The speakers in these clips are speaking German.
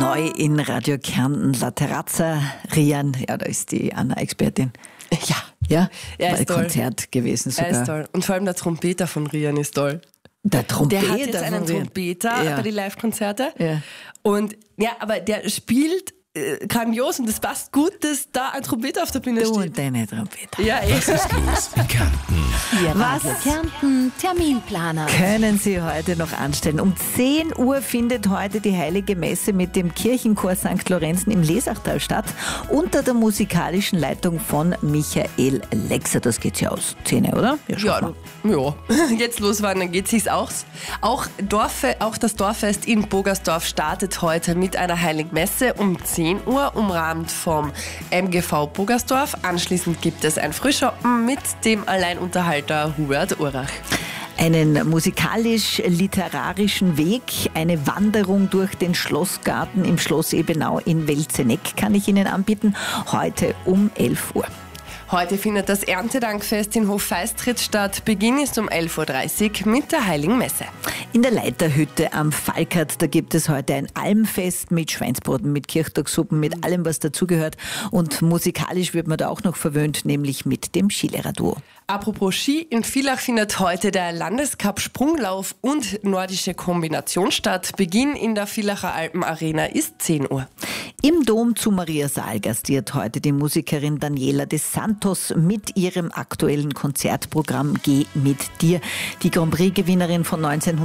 Neu in Radio Kärnten, La Terrazza, Rian, ja, da ist die Anna-Expertin. Ja, er ist toll. Konzert gewesen sogar. Er ist toll. Und vor allem der Trompeter von Rian ist toll. Der Trompeter Der hat jetzt einen Trompeter bei den Live-Konzerte. Ja. Und ja, aber der spielt grandios und es passt gut, dass da ein Trompeter auf der Bühne Du steht. und deine Trompeter. Ja, Was ist los in Kärnten? Was Kärnten Terminplaner. können Sie heute noch anstellen? Um 10 Uhr findet heute die Heilige Messe mit dem Kirchenchor St. Lorenzen im Lesachtal statt, unter der musikalischen Leitung von Michael Lexer. Das geht ja aus 10 Uhr, oder? Ja, jetzt losfahren, dann geht sich's aus. Auch das Dorffest in Bogersdorf startet heute mit einer Heiligen Messe um 10 Uhr, umrahmt vom MGV Bogersdorf. Anschließend gibt es ein Frühschoppen mit dem Alleinunterhalter Hubert Urach. Einen musikalisch-literarischen Weg, eine Wanderung durch den Schlossgarten im Schloss Ebenau in Welzeneck kann ich Ihnen anbieten, heute um 11 Uhr. Heute findet das Erntedankfest in Hofeistritz statt. Beginn ist um 11.30 Uhr mit der Heiligen Messe. In der Leiterhütte am Falkert, da gibt es heute ein Almfest mit Schweinsbraten, mit Kirchtagssuppen, mit allem, was dazugehört. Und musikalisch wird man da auch noch verwöhnt, nämlich mit dem Skilehrer-Duo. Apropos Ski, in Villach findet heute der Landescup Sprunglauf und nordische Kombination statt. Beginn in der Villacher Alpenarena ist 10 Uhr. Im Dom zu Mariasaal gastiert heute die Musikerin Daniela de Santos mit ihrem aktuellen Konzertprogramm Geh mit dir. Die Grand Prix-Gewinnerin von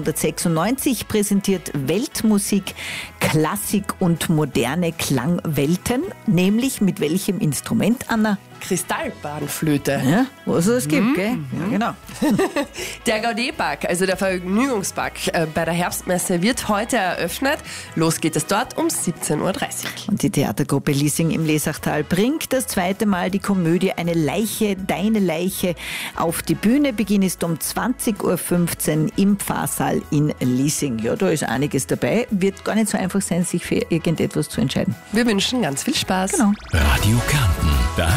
1996 präsentiert Weltmusik, Klassik und moderne Klangwelten. Nämlich mit welchem Instrument, Anna? Kristallbahnflöte. Ja, was es gibt, gell? Ja, genau. Der Gaudé-Park, also der Vergnügungspark bei der Herbstmesse, wird heute eröffnet. Los geht es dort um 17.30 Uhr. Und die Theatergruppe Liesing im Lesachtal bringt das zweite Mal die Komödie Eine Leiche, deine Leiche auf die Bühne. Beginn ist um 20.15 Uhr im Pfarrsaal in Liesing. Ja, da ist einiges dabei. Wird gar nicht so einfach sein, sich für irgendetwas zu entscheiden. Wir wünschen ganz viel Spaß. Genau. Radio Kärnten.